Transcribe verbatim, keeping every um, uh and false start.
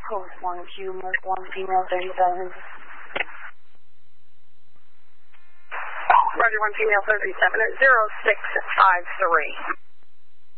Coast one Q, Mark one, female thirty-seven. Roger, one female thirty-seven at zero six five three.